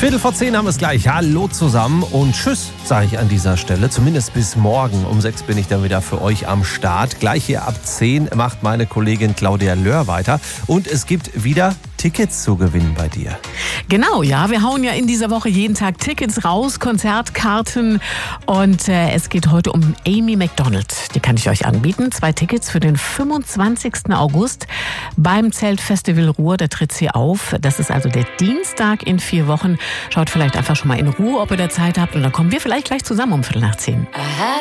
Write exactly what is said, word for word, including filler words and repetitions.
Viertel vor zehn haben wir es gleich. Hallo zusammen und tschüss, sage ich an dieser Stelle. Zumindest bis morgen. Um sechs bin ich dann wieder für euch am Start. Gleich hier ab zehn macht meine Kollegin Claudia Löhr weiter. Und es gibt wieder Tickets zu gewinnen bei dir. Genau, ja. Wir hauen ja in dieser Woche jeden Tag Tickets raus, Konzertkarten. Und äh, es geht heute um Amy Macdonald. Die kann ich euch anbieten. Zwei Tickets für den fünfundzwanzigsten August beim Zeltfestival Ruhr. Da tritt sie auf. Das ist also der Dienstag in vier Wochen. Schaut vielleicht einfach schon mal in Ruhe, ob ihr da Zeit habt. Und dann kommen wir vielleicht gleich zusammen um Viertel nach zehn.